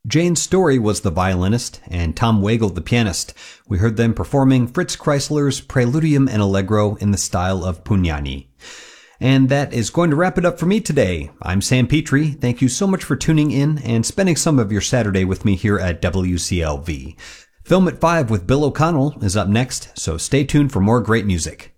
Jane Story was the violinist, and Tom Wagle the pianist. We heard them performing Fritz Kreisler's Preludium and Allegro in the style of Pugnani. And that is going to wrap it up for me today. I'm Sam Petrie. Thank you so much for tuning in and spending some of your Saturday with me here at WCLV. Film at 5 with Bill O'Connell is up next, so stay tuned for more great music.